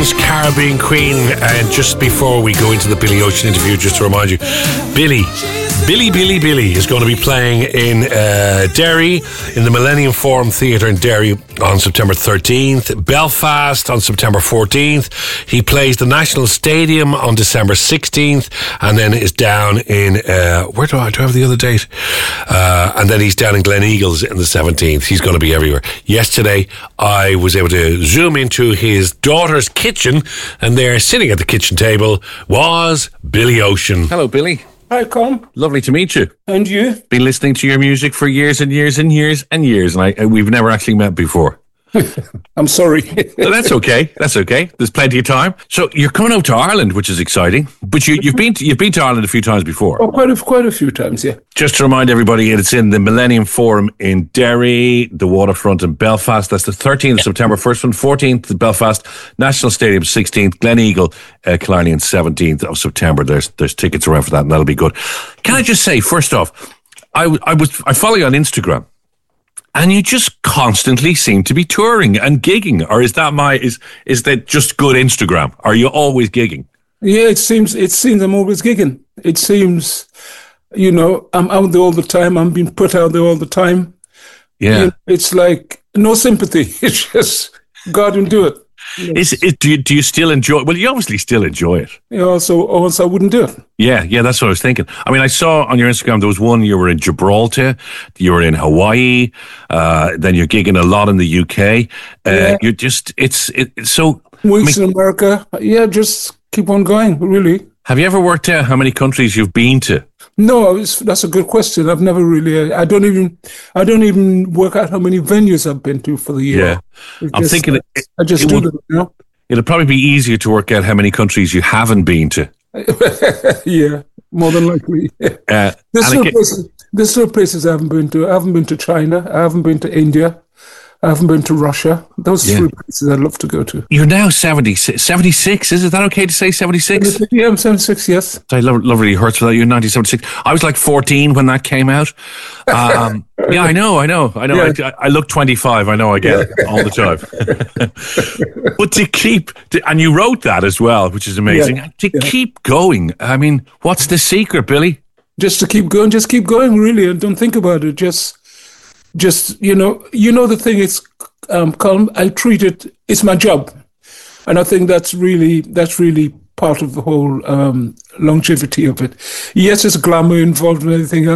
Caribbean Queen. And just before we go into the Billy Ocean interview, just to remind you, Billy is going to be playing in Derry, in the Millennium Forum Theatre in Derry on September 13th, Belfast on September 14th. He plays the National Stadium on December 16th, and then is down in, where do I have the other date? And then he's down in Gleneagles in the 17th. He's going to be everywhere. Yesterday, I was able to zoom into his daughter's kitchen, and there, sitting at the kitchen table, was Billy Ocean. Hello, Billy. Hi, Colm. Lovely to meet you. And you? Been listening to your music for years and years and years and years, and we've never actually met before. I'm sorry. That's okay. That's okay. There's plenty of time. So you're coming out to Ireland, which is exciting. But you've been to Ireland a few times before. Oh, quite a few times, yeah. Just to remind everybody, it's in the Millennium Forum in Derry, the Waterfront in Belfast. That's the 13th of September, first one, 14th Belfast, National Stadium 16th, Gleneagle, Killarney, and 17th of September. There's tickets around for that, and that'll be good. Can I just say, first off, I follow you on Instagram. And you just constantly seem to be touring and gigging, or is that just good Instagram? Are you always gigging? Yeah, it seems I'm always gigging. It seems, I'm out there all the time. I'm being put out there all the time. Yeah, it's like no sympathy. It's just go out and do it. Do you still enjoy? Well, you obviously still enjoy it. Or else I wouldn't do it. Yeah, that's what I was thinking. I mean, I saw on your Instagram there was one, you were in Gibraltar, you were in Hawaii, then you're gigging a lot in the UK. You're just it's so weeks in America. Yeah, just keep on going. Really. Have you ever worked out how many countries you've been to? No, that's a good question. I've never really. I don't even work out how many venues I've been to for the year. Yeah, I'm thinking. I just do it. It'll probably be easier to work out how many countries you haven't been to. Yeah, more than likely. There's still places I haven't been to. I haven't been to China. I haven't been to India. I haven't been to Russia. Those three places I'd love to go to. You're now 76, is that okay to say 76? Yeah, I'm 76, yes. I love really hurts for that. You're 1976. I was like 14 when that came out. Yeah, I know. Yeah. I look 25. I know I get it all the time. But and you wrote that as well, which is amazing. Yeah. Keep going. I mean, what's the secret, Billy? Just to keep going, really, and don't think about it. Just the thing is, Colm, I treat it's my job. And I think that's really part of the whole longevity of it. Yes, there's glamour involved in everything